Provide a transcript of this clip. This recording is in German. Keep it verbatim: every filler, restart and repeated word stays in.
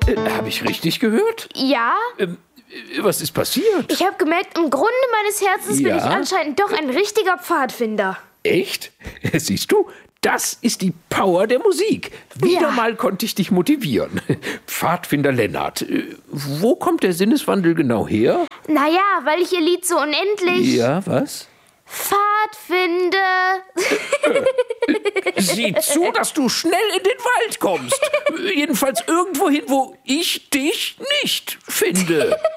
Äh, habe ich richtig gehört? Ja? Ähm, äh, was ist passiert? Ich habe gemerkt, im Grunde meines Herzens Ja? bin ich anscheinend doch ein richtiger Pfadfinder. Echt? Siehst du, das ist die Power der Musik. Wieder Ja. mal konnte ich dich motivieren. Pfadfinder Lennart, äh, wo kommt der Sinneswandel genau her? Naja, weil ich ihr Lied so unendlich Ja, was? Pfad finde. Sieh zu, dass du schnell in den Wald kommst. Jedenfalls irgendwo hin, wo ich dich nicht finde.